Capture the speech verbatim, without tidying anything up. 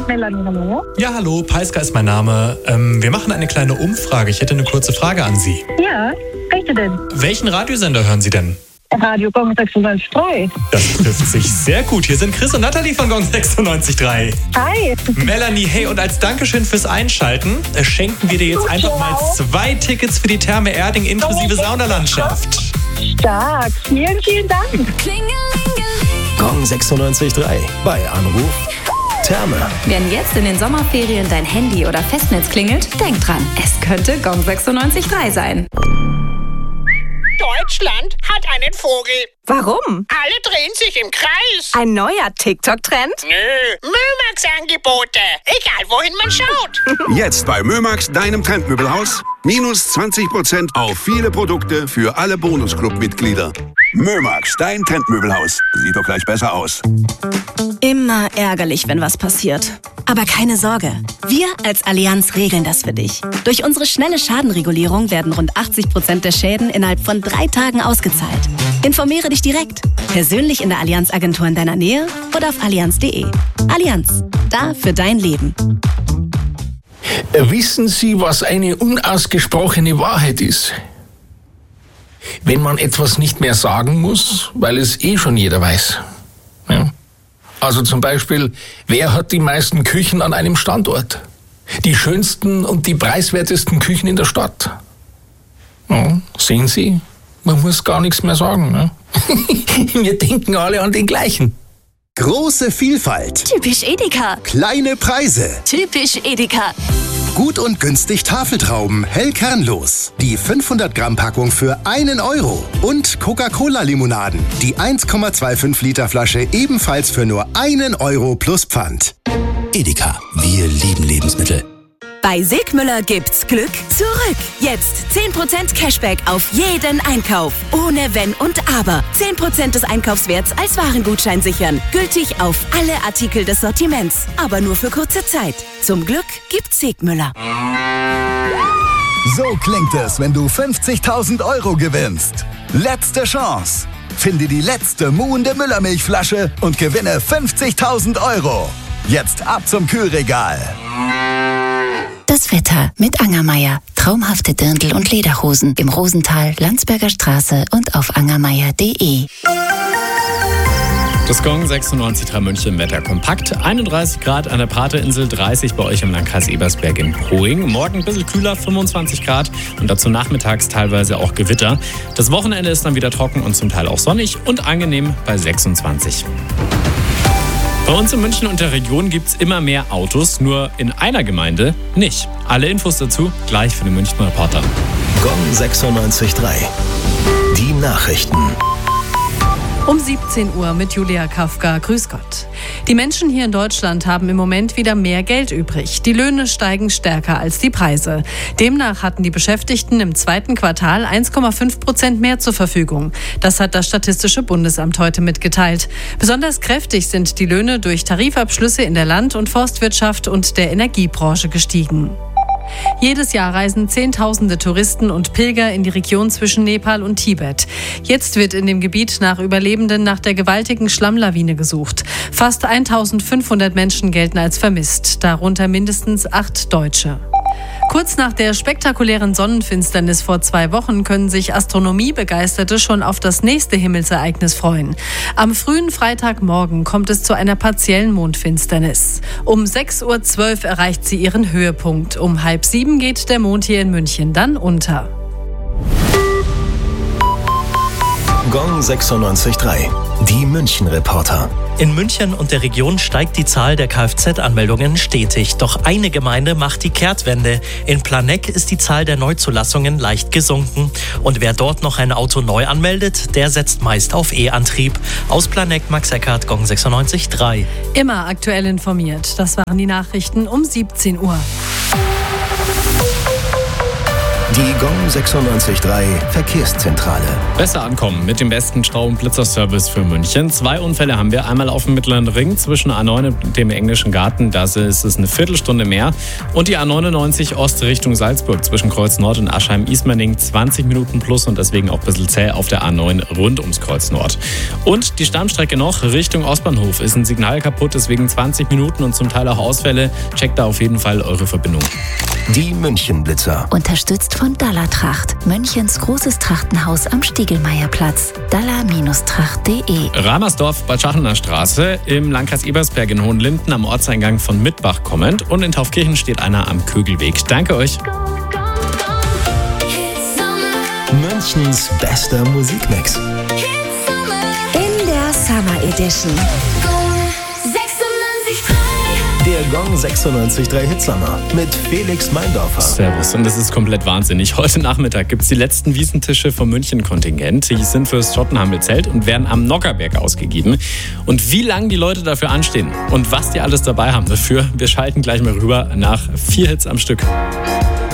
Melanie, hallo. Ja, hallo, Peiska ist mein Name. Ähm, wir machen eine kleine Umfrage. Ich hätte eine kurze Frage an Sie. Ja, welche denn? Welchen Radiosender hören Sie denn? Radio Gong sechsundneunzig Komma drei. Das trifft sich sehr gut. Hier sind Chris und Nathalie von Gong sechsundneunzig Komma drei. Hi. Melanie, hey, und als Dankeschön fürs Einschalten äh, schenken wir dir jetzt einfach mal zwei Tickets für die Therme Erding inklusive Saunalandschaft. Stark. Vielen, vielen Dank. Gong sechsundneunzig Komma drei. Bei Anruf Therme. Wenn jetzt in den Sommerferien dein Handy oder Festnetz klingelt, denk dran, es könnte Gong sechsundneunzig Komma drei sein. Deutschland hat einen Vogel. Warum? Alle drehen sich im Kreis. Ein neuer TikTok-Trend? Nö, Mömax-Angebote. Egal, wohin man schaut. Jetzt bei Mömax, deinem Trendmöbelhaus. Minus zwanzig Prozent auf viele Produkte für alle Bonusclub-Mitglieder. Mömax, dein Trendmöbelhaus. Sieht doch gleich besser aus. Immer ärgerlich, wenn was passiert. Aber keine Sorge. Wir als Allianz regeln das für dich. Durch unsere schnelle Schadenregulierung werden rund achtzig Prozent der Schäden innerhalb von drei Tagen ausgezahlt. Informiere dich direkt. Persönlich in der Allianz-Agentur in deiner Nähe oder auf allianz punkt de. Allianz. Da für dein Leben. Wissen Sie, was eine unausgesprochene Wahrheit ist? Wenn man etwas nicht mehr sagen muss, weil es eh schon jeder weiß. Ja. Also zum Beispiel, wer hat die meisten Küchen an einem Standort? Die schönsten und die preiswertesten Küchen in der Stadt. Ja, sehen Sie, man muss gar nichts mehr sagen. Ne? Wir denken alle an den gleichen. Große Vielfalt. Typisch Edeka. Kleine Preise. Typisch Edeka. Gut und günstig Tafeltrauben, hell kernlos. Die fünfhundert Gramm Packung für einen Euro. Und Coca-Cola-Limonaden. Die eins Komma fünfundzwanzig Liter Flasche ebenfalls für nur einen Euro plus Pfand. Edeka, wir lieben Lebensmittel. Bei Sigmüller gibt's Glück zurück. Jetzt zehn Prozent Cashback auf jeden Einkauf. Ohne Wenn und Aber. zehn Prozent des Einkaufswerts als Warengutschein sichern. Gültig auf alle Artikel des Sortiments. Aber nur für kurze Zeit. Zum Glück gibt's Sigmüller. So klingt es, wenn du fünfzigtausend Euro gewinnst. Letzte Chance. Finde die letzte muhende Müllermilchflasche und gewinne fünfzigtausend Euro. Jetzt ab zum Kühlregal. Das Wetter mit Angermeier. Traumhafte Dirndl und Lederhosen im Rosental, Landsberger Straße und auf angermeier punkt de. Das Gong sechsundneunzig Komma drei München Wetter kompakt. einunddreißig Grad an der Praterinsel, dreißig bei euch im Landkreis Ebersberg in Poing. Morgen ein bisschen kühler, fünfundzwanzig Grad und dazu nachmittags teilweise auch Gewitter. Das Wochenende ist dann wieder trocken und zum Teil auch sonnig und angenehm bei sechsundzwanzig. Bei uns in München und der Region gibt es immer mehr Autos, nur in einer Gemeinde nicht. Alle Infos dazu gleich für den Münchner Reporter. Gong sechsundneunzig Komma drei. Die Nachrichten. Um siebzehn Uhr mit Julia Kafka. Grüß Gott. Die Menschen hier in Deutschland haben im Moment wieder mehr Geld übrig. Die Löhne steigen stärker als die Preise. Demnach hatten die Beschäftigten im zweiten Quartal eins Komma fünf Prozent mehr zur Verfügung. Das hat das Statistische Bundesamt heute mitgeteilt. Besonders kräftig sind die Löhne durch Tarifabschlüsse in der Land- und Forstwirtschaft und der Energiebranche gestiegen. Jedes Jahr reisen Zehntausende Touristen und Pilger in die Region zwischen Nepal und Tibet. Jetzt wird in dem Gebiet nach Überlebenden nach der gewaltigen Schlammlawine gesucht. Fast eintausendfünfhundert Menschen gelten als vermisst, darunter mindestens acht Deutsche. Kurz nach der spektakulären Sonnenfinsternis vor zwei Wochen können sich Astronomiebegeisterte schon auf das nächste Himmelsereignis freuen. Am frühen Freitagmorgen kommt es zu einer partiellen Mondfinsternis. Um sechs Uhr zwölf erreicht sie ihren Höhepunkt. Um halb sieben geht der Mond hier in München dann unter. Gong sechsundneunzig Komma drei. Die München-Reporter. In München und der Region steigt die Zahl der Kfz-Anmeldungen stetig. Doch eine Gemeinde macht die Kehrtwende. In Planegg ist die Zahl der Neuzulassungen leicht gesunken. Und wer dort noch ein Auto neu anmeldet, der setzt meist auf E-Antrieb. Aus Planegg, Max Eckert, Gong sechsundneunzig Komma drei. Immer aktuell informiert. Das waren die Nachrichten um siebzehn Uhr. Die Gong sechsundneunzig Komma drei Verkehrszentrale. Besser ankommen mit dem besten Stau- und Blitzerservice für München. Zwei Unfälle haben wir. Einmal auf dem Mittleren Ring zwischen A neun und dem Englischen Garten. Da ist es eine Viertelstunde mehr. Und die A neunundneunzig Ost Richtung Salzburg zwischen Kreuz Nord und Aschheim-Ismaning. zwanzig Minuten plus und deswegen auch ein bisschen zäh auf der A neun rund ums Kreuz Nord. Und die Stammstrecke noch Richtung Ostbahnhof ist ein Signal kaputt, deswegen zwanzig Minuten und zum Teil auch Ausfälle. Checkt da auf jeden Fall eure Verbindung. Die München-Blitzer. Unterstützt von Dalla Tracht, Münchens großes Trachtenhaus am Stiegelmeierplatz. dalla Tracht punkt de. Ramersdorf, Bad Schachener Straße, im Landkreis Ebersberg in Hohenlinden am Ortseingang von Mittbach kommend und in Taufkirchen steht einer am Kögelweg. Danke euch. Münchens bester Musikmix. In der Summer Edition. Der Gong sechsundneunzig Komma drei Hitsummer mit Felix Meindorfer. Servus, und das ist komplett wahnsinnig. Heute Nachmittag gibt es die letzten Wiesentische vom München-Kontingent. Die sind fürs Schottenhamel-Zelt und werden am Nockerberg ausgegeben. Und wie lange die Leute dafür anstehen und was die alles dabei haben dafür, wir schalten gleich mal rüber nach vier Hits am Stück.